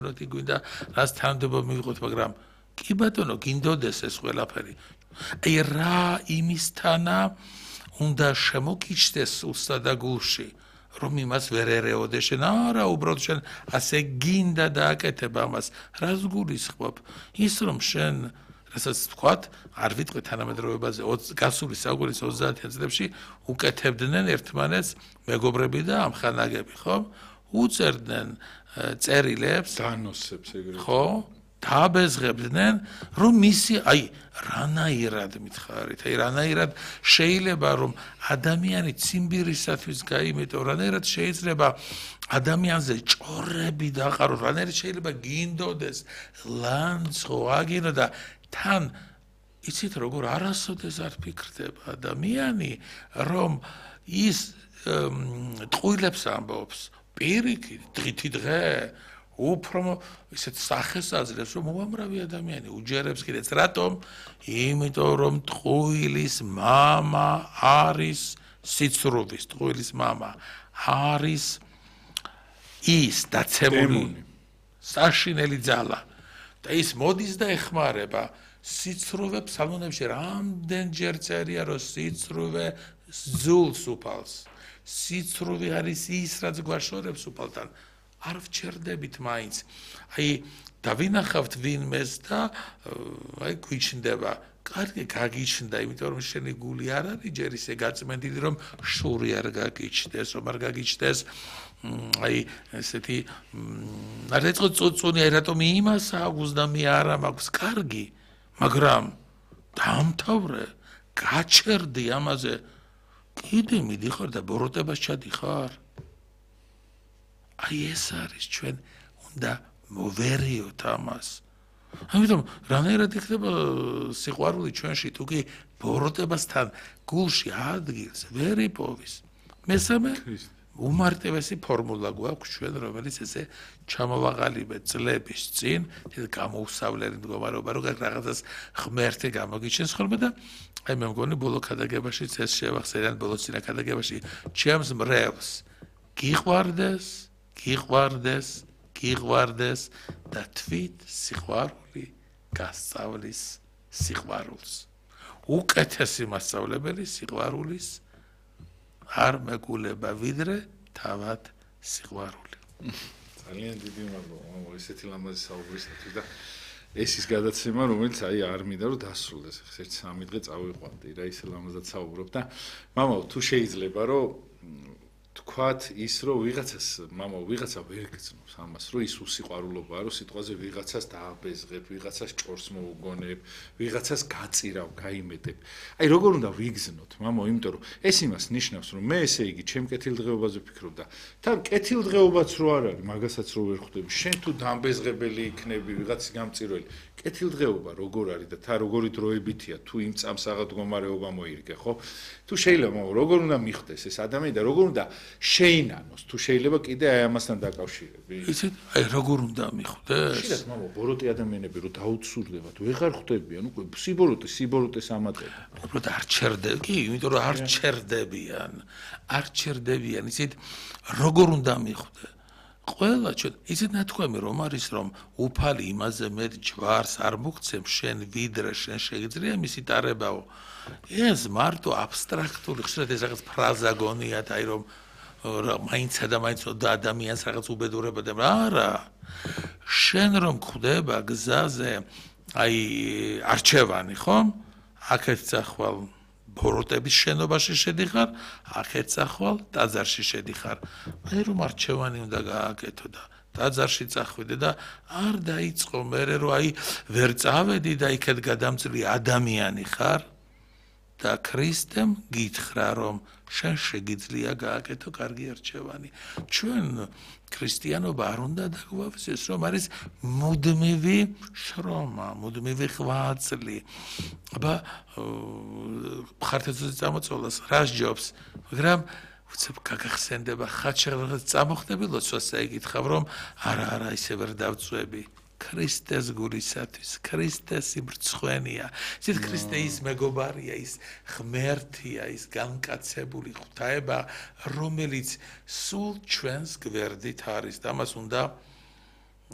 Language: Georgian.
როდი გვინდა რას თანამდებობა მივიღოთ, მაგრამ კი ბატონო, გინდოდეს ეს ყველაფერი. აი რა იმისთანა უნდა შემოგიჩნდეს სულსა და გულში, რომ იმას ვერ ერეოდე შენ, არა, უბრალოდ შენ ასე გინდა დააკეთებ ამას, რას გულისხმობ? ის რომ შენ რასაც ვთქვათ, არ ვიტყვი თანამედროვეობაზე, გასული საუკუნის 30-იან წლებში უკეთებდნენ ერთმანეთს მეგობრები და ამხანაგები, ხო? უწერდნენ წერილებს, განოსებს ეგრეთ. ხო? დაბეზღებდნენ, რომ მისი, აი, რანაირად მითხარით, აი, რანაირად შეიძლება რომ ადამიანი ციმბირისათვის გაიმეტო, რანაირად შეიძლება ადამიანზე ჭორები დაყარო, რანაირად შეიძლება გინდოდეს ლანძღო აგინო და თან იცით როგორ არასოდეს არ ფიქრდება ადამიანი, რომ ის ტყუილებს ამბობს, პირიქით, დღითი დღე უფრო ისეთ სახეს აძლევს, რომ უამრავი ადამიანი უჯერებს კიდეც. რატომ? იმიტომ რომ ტყუილის მამა არის სიცრუვის, ტყუილის მამა არის ის დაცემული საშინელი ძალა. და ის მოდის და ეხმარება სიცრუვე ფსალმუნებში რამდენჯერ წერია, რომ სიცრუვე ზულს უფალს. სიცრუვე არის ის, რაც გვაშორებს უფალთან. არ ვჩერდებით მაინც. აი, დავინახავთ ვინმეს და აი გვიჩნდება. კარგი გაგიჩნდა, იმიტომ რომ შენი გული არ არის ჯერ ისე გაწმენდილი, რომ შური არ გაგიჩნდეს, რომ არ გაგიჩნდეს აი ესეთი არ ეწყო წუწუნი, აი რატომ იმას აქვს და მე არა მაქვს, კარგი, მაგრამ დაამთავრე, გაჩერდი ამაზე, კიდე მიდიხარ და ბოროტებას ჩადიხარ. აი ეს არის ჩვენ უნდა მოვერიოთ ამას. ამიტომ რანაირად იქნება სიყვარული ჩვენში, თუ კი ბოროტებასთან გულში ადგილს ვერ იპოვის. მესამე უმარტივესი ფორმულა გვაქვს ჩვენ, რომელიც ესე ჩამოვაყალიბეთ წლების წინ, გამოუსავლელი მდგომარეობა, რომ რაღაცას ღმერთი გამოგიჩენს ხოლმე და აი მე მგონი ბოლო ქადაგებაშიც ეს შევახსენე, ბოლო წინა ქადაგებაში ჩემს მრევლს გიყვარდეს და თვით სიყვარული გასწავლის სიყვარულს. უკეთესი მასწავლებელი სიყვარულის არ მეგულება ვიდრე თავად სიყვარული. ძალიან დიდი მადლობა ესეთი ლამაზი საუბრისათვის და ეს ის გადაცემა, რომელიც აი არ მინდა რომ დასრულდეს. ერთ 3 დღე წავიყვანდი რა ისე ლამაზად საუბრობ და მამაო თუ შეიძლება რომ თქვათ ის რომ ვიღაცა ვერ გწნობს ამას რომ ის უსიყვარულობაა რომ სიტყვაზე ვიღაცას დააბეზღებ, ვიღაცას ჭორს მოუგონებ, ვიღაცას გაწირავ, გაიმეტებ. აი როგორ უნდა ვიგზნოთ მამაო, იმიტომ რომ ეს იმას ნიშნავს რომ მე ესე იგი ჩემ კეთილდღეობაზე ვფიქრობ და თან კეთილდღეობაც რო არ არის, მაგასაც რო ვერ ხვდები, შენ თუ დამბეზღებელი იქნები, ვიღაცის გამწირველი, კეთილდღეობა როგორ არის და თან როგორი დროებითია, თუ იმ წამსაღად მდგომარეობა მოირგე, ხო? თუ შეიძლება როგორ უნდა მიხდეს ეს ადამიანი და როგორ უნდა შეინანოს, თუ შეიძლება კიდე აი ამასთან დაკავშირები. იცით, აი როგორ უნდა მიხვდეს? შეიძლება მამა ბოროტი ადამიანები რომ დაუცურდებათ, ვეღარ ხვდებიან, უკვე სიბოროტეს ამატება. უბრალოდ არ ჩერდება, კი, იმიტომ რომ არ ჩერდებიან, იცით, როგორ უნდა მიხვდე? ყველა ჩვენ, იცით ნათქვამი რომ არის, რომ უფალი იმაზე მეტ ჯვარს არ მოგცემ შენ ვიდრე შენ შეიძლია მისი ტარებაო. ეს მარტო აბსტრაქტული, ხშირად ეს რაღაც ფრაზა გონიათ, აი რომ მაინცა და მაინც ადამიანს რაღაც უბედურება და არა. შენ რომ ხვდება გზაზე აი არჩევანი, ხომ? აქეთ წახვალ ბოროტების შენობაში შედიხარ, აქეთ წახვალ ტაძარში შედიხარ. აი რომ არჩევანი უნდა გააკეთო და ტაძარში წახვიდე და არ დაიწყო მერე რომ აი ვერ წავედი და იქეთ გადამწრი ადამიანი ხარ და ქრისტემ გითხრა რომ შენ შეგიძლია გააკეთო კარგი არჩევანი. ჩვენ ქრისტიანობა არ უნდა დაგვავსეს, რომ არის მუდმივი შრომა, მუდმივი ღვაწლი. აბა ხართეცოზე წამოწოლას რა სჯობს, მაგრამ უცებ გაგახსენდება ხაჩერაღაც წამოხდები ლოცვასა ეკითხავ რომ არა ისე ვერ დავწვევი. ქრისტეს გულისათვის, ქრისტეს იმრცხვენია. ისეთ ქრისტე ის მეგობარია, ის ღმერთია, ის განკაცებული ღვთაება, რომელიც სულ ჩვენს გვერდით არის და მას უნდა